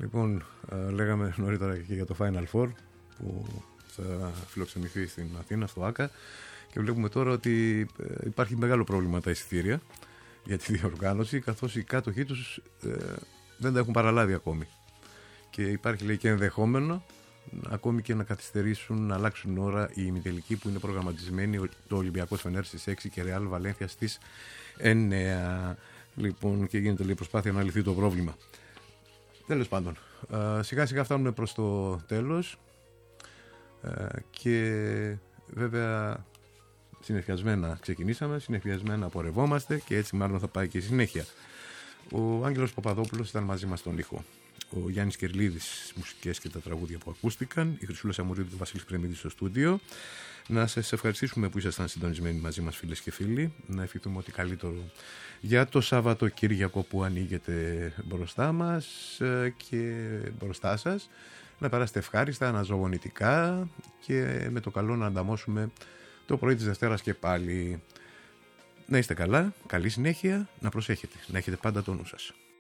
Λοιπόν, λέγαμε νωρίτερα και για το Final Four που θα φιλοξενηθεί στην Αθήνα, στο ΆΚΑ, και βλέπουμε τώρα ότι υπάρχει μεγάλο πρόβλημα τα εισιτήρια για τη διοργάνωση, καθώς οι κάτοχοι τους δεν τα έχουν παραλάβει ακόμη. Και υπάρχει, λέει, και ενδεχόμενο ακόμη και να καθυστερήσουν, να αλλάξουν ώρα οι ημιτελικοί που είναι προγραμματισμένοι, το Ολυμπιακός Φενέρ στις 6 και Ρεάλ Βαλένθια στις 9. Λοιπόν, και γίνεται, λέει, προσπάθεια να λυθεί το πρόβλημα. Τέλος πάντων, σιγά σιγά φτάνουμε προς το τέλος και βέβαια συνεφιασμένα ξεκινήσαμε, συνεφιασμένα πορευόμαστε και έτσι μάλλον θα πάει και η συνέχεια. Ο Άγγελος Παπαδόπουλος ήταν μαζί μας στον ήχο. Ο Γιάννης Κερλίδης, μουσικές και τα τραγούδια που ακούστηκαν. Η Χρυσούλα Σαμουρίδου και ο Βασίλης Πρεμίδης στο στούντιο. Να σας ευχαριστήσουμε που ήσασταν συντονισμένοι μαζί μας, φίλες και φίλοι. Να ευχηθούμε ότι καλύτερο για το Σαββατοκύριακο που ανοίγεται μπροστά μας και μπροστά σας. Να περάσετε ευχάριστα, αναζωογονητικά και με το καλό να ανταμώσουμε το πρωί της Δευτέρας και πάλι. Να είστε καλά, καλή συνέχεια, να προσέχετε, να έχετε πάντα το νου σας.